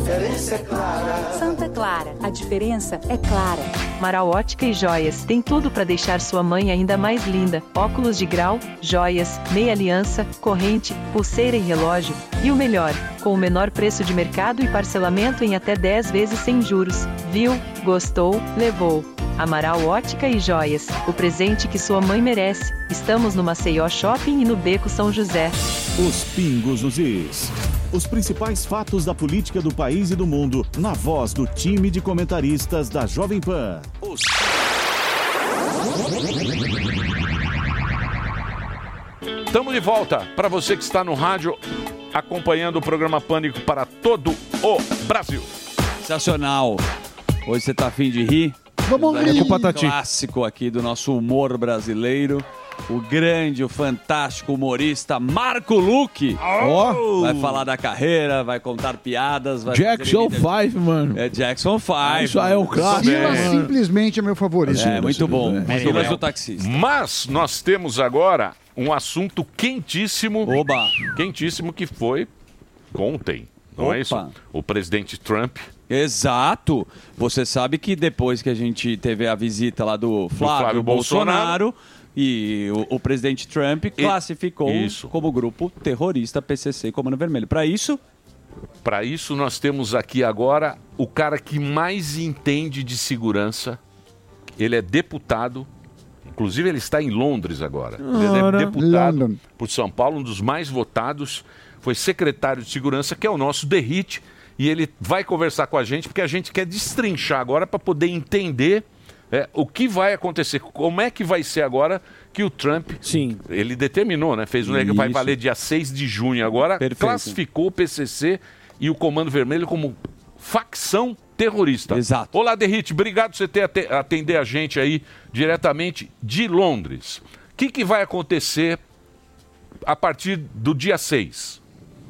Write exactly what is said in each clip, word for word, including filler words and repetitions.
diferença é clara. Santa Clara, a diferença é clara. Amaral Ótica e Joias tem tudo para deixar sua mãe ainda mais linda. Óculos de grau, joias, meia aliança, corrente, pulseira e relógio. E o melhor, com o menor preço de mercado e parcelamento em até dez vezes sem juros. Viu? Gostou? Levou. Amaral Ótica e Joias, o presente que sua mãe merece. Estamos no Maceió Shopping e no Beco São José. Os pingos nos is. Os principais fatos da política do país e do mundo, na voz do time de comentaristas da Jovem Pan. Os... Estamos de volta para você que está no rádio acompanhando o programa Pânico para todo o Brasil. Sensacional. Hoje você tá afim de rir? Vamos rir. com Um Patati. Clássico aqui do nosso humor brasileiro. O grande, o fantástico humorista Marco Luque. Ó. Vai falar da carreira, vai contar piadas. Vai Jackson fazer five, mano. É Jackson five. Isso aí é um clássico. Silas simplesmente é meu favorito. É, muito bom. Muito Silas bem. do taxista. Mas nós temos agora um assunto quentíssimo. Oba. Quentíssimo que foi ontem. Não Opa. é isso? O presidente Trump. Exato. Você sabe que depois que a gente teve a visita lá do Flávio, Flávio Bolsonaro, e o, o presidente Trump classificou Isso. como grupo terrorista P C C Comando Vermelho. Para isso, Para isso, nós temos aqui agora o cara que mais entende de segurança. Ele é deputado. Inclusive, ele está em Londres agora. Ele é Ora. deputado London. por São Paulo, um dos mais votados. Foi secretário de segurança, que é o nosso Derrite. E ele vai conversar com a gente, porque a gente quer destrinchar agora para poder entender é, o que vai acontecer. Como é que vai ser agora que o Trump... Sim. Ele determinou, né? Fez um que vai valer dia seis de junho agora. Perfeito. Classificou o P C C e o Comando Vermelho como facção terrorista. Exato. Olá, Derrite. Obrigado por você ter ate- atender a gente aí diretamente de Londres. O que, que vai acontecer a partir do dia seis?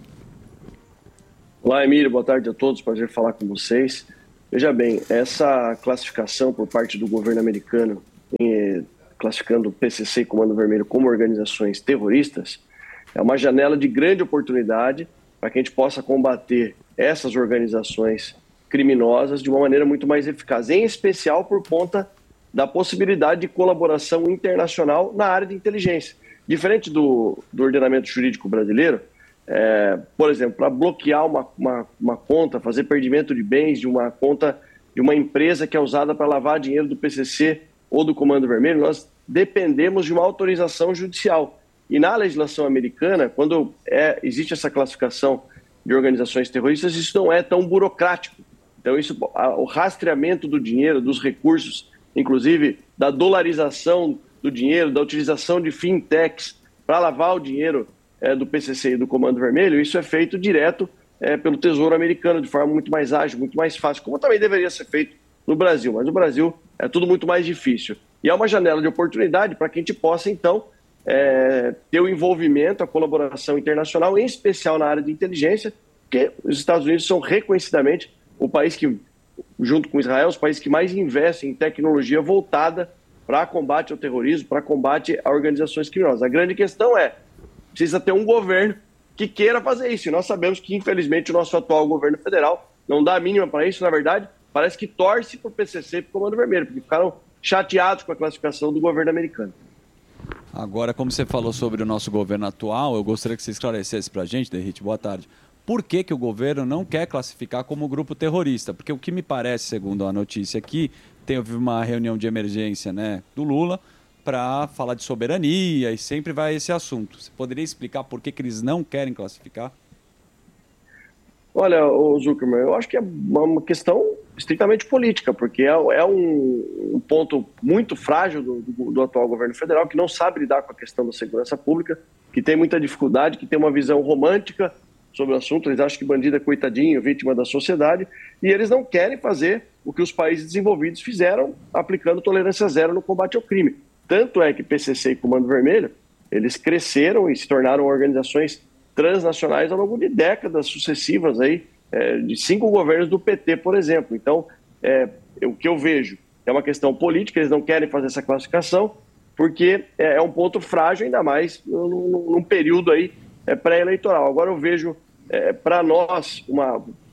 Olá, Emílio, boa tarde a todos, prazer falar com vocês. Veja bem, essa classificação por parte do governo americano, eh, classificando o P C C e Comando Vermelho como organizações terroristas, é uma janela de grande oportunidade para que a gente possa combater essas organizações criminosas de uma maneira muito mais eficaz, em especial por conta da possibilidade de colaboração internacional na área de inteligência. Diferente do, do ordenamento jurídico brasileiro, É, por exemplo, para bloquear uma, uma, uma conta, fazer perdimento de bens de uma conta de uma empresa que é usada para lavar dinheiro do P C C ou do Comando Vermelho, nós dependemos de uma autorização judicial. E na legislação americana, quando é, existe essa classificação de organizações terroristas, isso não é tão burocrático. Então, isso, a, o rastreamento do dinheiro, dos recursos, inclusive da dolarização do dinheiro, da utilização de fintechs para lavar o dinheiro É, do P C C e do Comando Vermelho, isso é feito direto é, pelo Tesouro Americano, de forma muito mais ágil, muito mais fácil, como também deveria ser feito no Brasil. Mas no Brasil é tudo muito mais difícil. E é uma janela de oportunidade para que a gente possa, então, é, ter o envolvimento, a colaboração internacional, em especial na área de inteligência, porque os Estados Unidos são reconhecidamente o país que, junto com Israel, os países que mais investem em tecnologia voltada para combate ao terrorismo, para combate a organizações criminosas. A grande questão é precisa ter um governo que queira fazer isso. E nós sabemos que, infelizmente, o nosso atual governo federal não dá a mínima para isso. Na verdade, parece que torce para o P C C e para o Comando Vermelho, porque ficaram chateados com a classificação do governo americano. agora, como você falou sobre o nosso governo atual, eu gostaria que você esclarecesse para a gente, Derrite, boa tarde. Por que, que o governo não quer classificar como grupo terrorista? Porque o que me parece, segundo a notícia aqui, teve uma reunião de emergência, né, do Lula, para falar de soberania e sempre vai esse assunto. Você poderia explicar por que, que eles não querem classificar? Olha, ô Zuckerman, eu acho que é uma questão estritamente política, porque é, é um, um ponto muito frágil do, do, do atual governo federal, que não sabe lidar com a questão da segurança pública, que tem muita dificuldade, que tem uma visão romântica sobre o assunto. Eles acham que bandido é coitadinho, vítima da sociedade, e eles não querem fazer o que os países desenvolvidos fizeram, aplicando tolerância zero no combate ao crime. Tanto é que P C C e Comando Vermelho, eles cresceram e se tornaram organizações transnacionais ao longo de décadas sucessivas, aí, é, de cinco governos do P T, por exemplo. Então, é, o que eu vejo é uma questão política, eles não querem fazer essa classificação, porque é, é um ponto frágil, ainda mais num, num período aí, é, pré-eleitoral. Agora eu vejo, é, para nós, uma,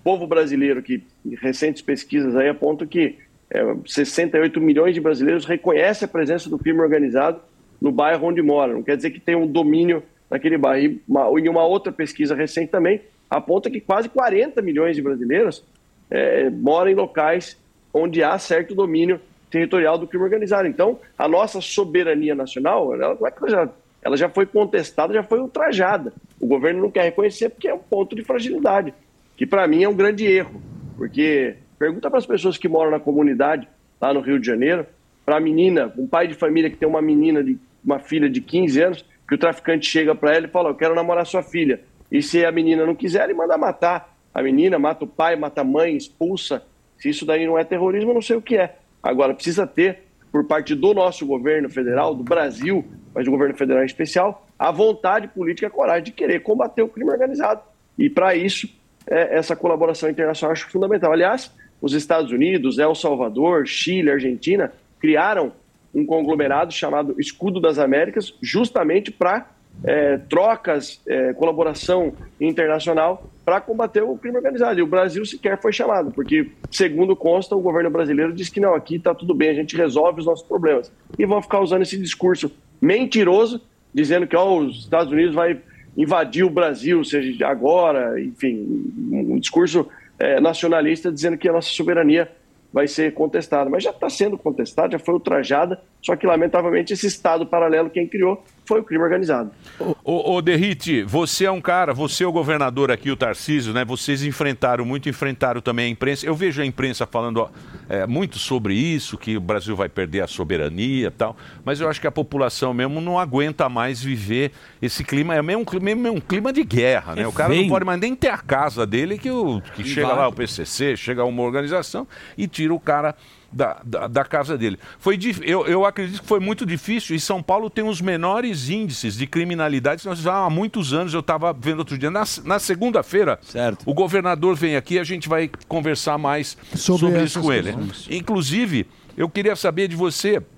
povo brasileiro, que recentes pesquisas aí apontam que é, sessenta e oito milhões de brasileiros reconhecem a presença do crime organizado no bairro onde moram. Não quer dizer que tem um domínio naquele bairro. E uma, e uma outra pesquisa recente também aponta que quase quarenta milhões de brasileiros é, moram em locais onde há certo domínio territorial do crime organizado. Então, a nossa soberania nacional, ela, ela, já, ela já foi contestada, já foi ultrajada. O governo não quer reconhecer porque é um ponto de fragilidade, que para mim é um grande erro, porque pergunta para as pessoas que moram na comunidade, lá no Rio de Janeiro, para a menina, um pai de família que tem uma menina, de, uma filha de quinze anos, que o traficante chega para ela e fala, eu quero namorar sua filha. E se a menina não quiser, ele manda matar a menina, mata o pai, mata a mãe, expulsa. Se isso daí não é terrorismo, eu não sei o que é. Agora, precisa ter, por parte do nosso governo federal, do Brasil, mas do governo federal em especial, a vontade política e a coragem de querer combater o crime organizado. E, para isso, é, essa colaboração internacional eu acho fundamental. Aliás, os Estados Unidos, El Salvador, Chile, Argentina, criaram um conglomerado chamado Escudo das Américas, justamente para é, trocas, é, colaboração internacional para combater o crime organizado. E o Brasil sequer foi chamado, porque, segundo consta, o governo brasileiro diz que não, aqui está tudo bem, a gente resolve os nossos problemas. E vão ficar usando esse discurso mentiroso, dizendo que ó, os Estados Unidos vai invadir o Brasil, seja agora, enfim, um discurso é, nacionalista dizendo que a nossa soberania vai ser contestada. Mas já está sendo contestada, já foi ultrajada, só que, lamentavelmente, esse Estado paralelo, quem criou, foi o crime organizado. Ô, ô Derrite, você é um cara, você é o governador aqui, o Tarcísio, né? Vocês enfrentaram muito, enfrentaram também a imprensa. Eu vejo a imprensa falando ó, é, muito sobre isso, que o Brasil vai perder a soberania e tal, mas eu acho que a população mesmo não aguenta mais viver esse clima, é mesmo, mesmo um clima de guerra, né? É o cara vem. Não pode mais nem ter a casa dele, que, o, que chega vai. lá o P C C, chega uma organização e tira o cara Da, da, da casa dele. Foi, eu, eu acredito que foi muito difícil, e São Paulo tem os menores índices de criminalidade. Nós já há muitos anos, eu estava vendo outro dia, na, na segunda-feira, o governador vem aqui e a gente vai conversar mais sobre, sobre isso com ele. Questões. Inclusive, eu queria saber de você,